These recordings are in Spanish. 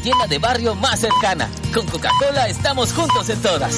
tienda de barrio más cercana. Con Coca-Cola estamos juntos en todas.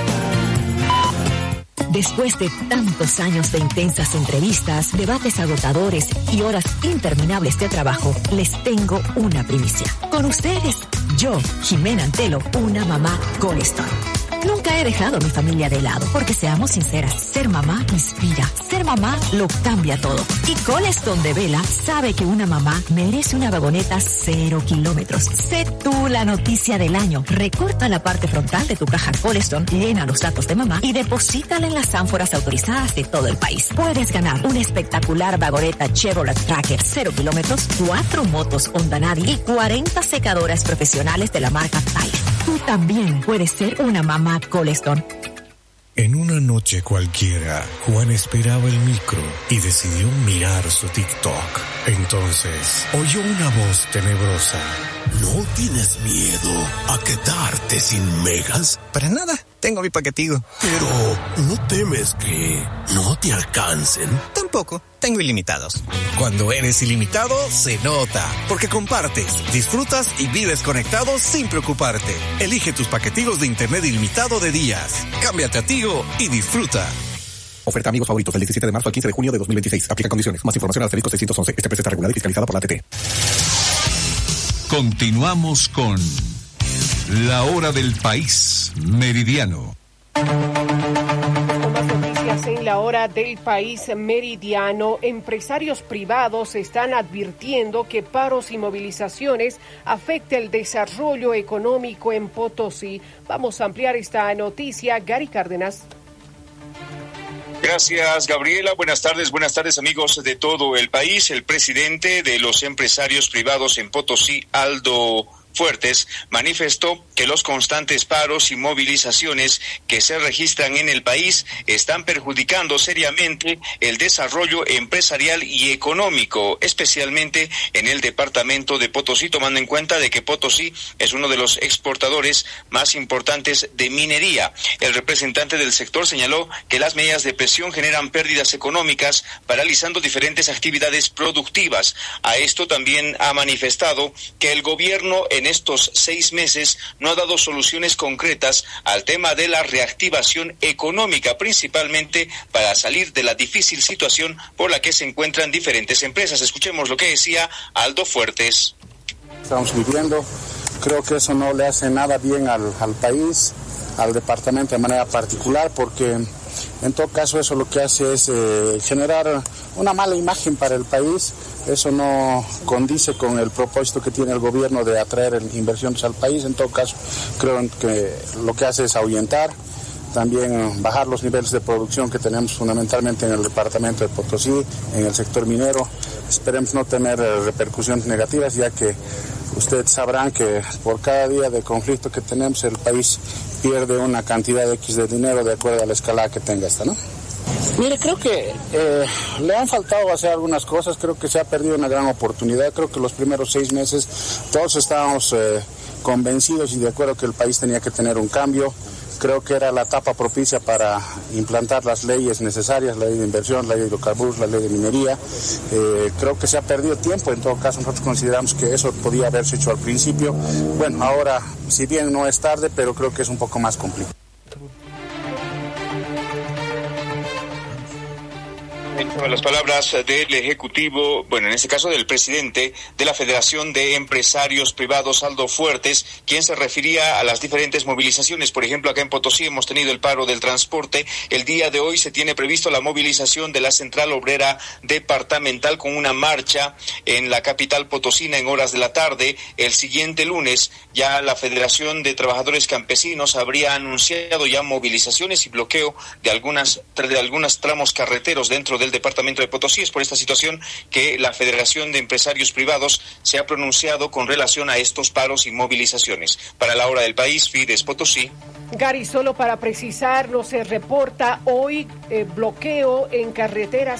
Después de tantos años de intensas entrevistas, debates agotadores y horas interminables de trabajo, les tengo una primicia. Con ustedes, yo, Jimena Antelo, una mamá Coleston. Nunca he dejado a mi familia de lado, porque seamos sinceras, ser mamá inspira, ser mamá lo cambia todo. Y Coleston de Vela sabe que una mamá merece una vagoneta 0 kilómetros. Sé tú la noticia del año. Recorta la parte frontal de tu caja Coleston, llena los datos de mamá y deposítala en las ánforas autorizadas de todo el país. Puedes ganar una espectacular vagoneta Chevrolet Tracker 0 kilómetros, 4 motos Honda Navi y 40 secadoras profesionales de la marca Tire. Tú también puedes ser una mamá Coleston. En una noche cualquiera, Juan esperaba el micro y decidió mirar su TikTok. Entonces, oyó una voz tenebrosa. ¿No tienes miedo a quedarte sin megas? Para nada, tengo mi paquetigo. Pero, ¿no temes que no te alcancen? Tampoco, tengo ilimitados. Cuando eres ilimitado, se nota, porque compartes, disfrutas y vives conectado sin preocuparte. Elige tus paquetigos de internet ilimitado de días. Cámbiate a Tigo y disfruta. Oferta amigos favoritos del 17 de marzo al 15 de junio de 2026. Aplica condiciones. Más información al asterisco 611. Esta empresa está regulada y fiscalizada por la ATT. Continuamos con La Hora del País Meridiano. Con más noticias en La Hora del País Meridiano, empresarios privados están advirtiendo que paros y movilizaciones afectan el desarrollo económico en Potosí. Vamos a ampliar esta noticia. Gary Cárdenas. Gracias, Gabriela. Buenas tardes amigos de todo el país. El presidente de los empresarios privados en Potosí, Aldo Fuertes, manifestó que los constantes paros y movilizaciones que se registran en el país están perjudicando seriamente el desarrollo empresarial y económico, especialmente en el departamento de Potosí, tomando en cuenta de que Potosí es uno de los exportadores más importantes de minería. El representante del sector señaló que las medidas de presión generan pérdidas económicas, paralizando diferentes actividades productivas. A esto también ha manifestado que el gobierno en estos 6 meses no ha dado soluciones concretas al tema de la reactivación económica, principalmente para salir de la difícil situación por la que se encuentran diferentes empresas. Escuchemos lo que decía Aldo Fuertes. Estamos viviendo, creo que eso no le hace nada bien al país, al departamento de manera particular, porque en todo caso eso lo que hace es generar una mala imagen para el país. Eso no condice con el propósito que tiene el gobierno de atraer inversiones al país. En todo caso, creo que lo que hace es ahuyentar, también bajar los niveles de producción que tenemos fundamentalmente en el departamento de Potosí, en el sector minero. Esperemos no tener repercusiones negativas, ya que ustedes sabrán que por cada día de conflicto que tenemos el país pierde una cantidad X de dinero de acuerdo a la escalada que tenga esta, ¿no? Mire, creo que le han faltado hacer algunas cosas, creo que se ha perdido una gran oportunidad. Creo que los primeros 6 meses todos estábamos convencidos y de acuerdo que el país tenía que tener un cambio. Creo que era la etapa propicia para implantar las leyes necesarias, la ley de inversión, la ley de hidrocarburos, la ley de minería. Creo que se ha perdido tiempo, en todo caso nosotros consideramos que eso podía haberse hecho al principio. Bueno, ahora, si bien no es tarde, pero creo que es un poco más complicado. Las palabras del Ejecutivo, bueno, en este caso del presidente de la Federación de Empresarios Privados, Aldo Fuertes, quien se refería a las diferentes movilizaciones. Por ejemplo, acá en Potosí hemos tenido el paro del transporte. El día de hoy se tiene previsto la movilización de la Central Obrera Departamental con una marcha en la capital potosina en horas de la tarde. El siguiente lunes ya la Federación de Trabajadores Campesinos habría anunciado ya movilizaciones y bloqueo de algunos tramos carreteros dentro del departamento de Potosí. Es por esta situación que la Federación de Empresarios Privados se ha pronunciado con relación a estos paros y movilizaciones. Para La Hora del País, Fides Potosí. Gary, solo para precisar, no se reporta hoy bloqueo en carreteras.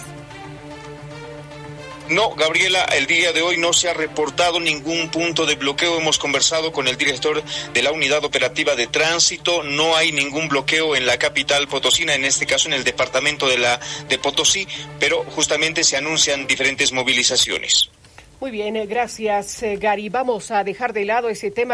No, Gabriela, el día de hoy no se ha reportado ningún punto de bloqueo. Hemos conversado con el director de la Unidad Operativa de Tránsito. No hay ningún bloqueo en la capital potosina, en este caso en el departamento de Potosí, pero justamente se anuncian diferentes movilizaciones. Muy bien, gracias, Gary. Vamos a dejar de lado ese tema.